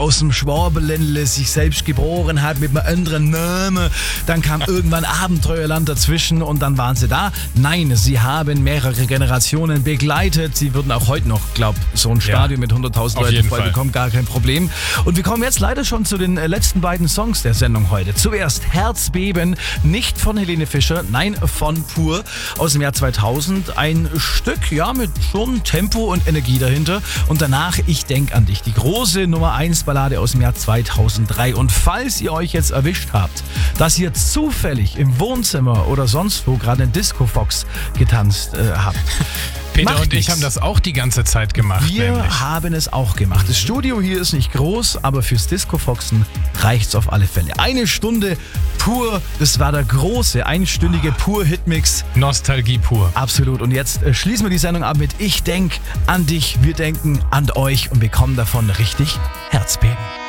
aus dem Schwabenländle sich selbst geboren hat mit einem anderen Namen. Dann kam irgendwann Abenteuerland dazwischen und dann waren sie da. Nein, sie haben mehrere Generationen begleitet. Sie würden auch heute noch, so ein Stadion mit 100.000 Leuten voll bekommen, gar kein Problem. Und wir kommen jetzt leider schon zu den letzten beiden Songs der Sendung heute. Zuerst Herzbeben, nicht von Helene Fischer, nein, von Pur aus dem Jahr 2000. Ein Stück, mit schon Tempo und Energie dahinter. Und danach Ich denk an dich, die große Nummer 1 Ballade aus dem Jahr 2003. Und falls ihr euch jetzt erwischt habt, dass ihr zufällig im Wohnzimmer oder sonst wo gerade in Disco Fox getanzt habt. Peter und ich haben das auch die ganze Zeit gemacht. Wir haben es auch gemacht. Das Studio hier ist nicht groß, aber fürs Disco-Foxen reicht's auf alle Fälle. 1 Stunde pur, das war der große, einstündige Pur-Hitmix. Nostalgie pur. Absolut. Und jetzt schließen wir die Sendung ab mit Ich denk an dich, wir denken an euch und bekommen davon richtig Herzbeben.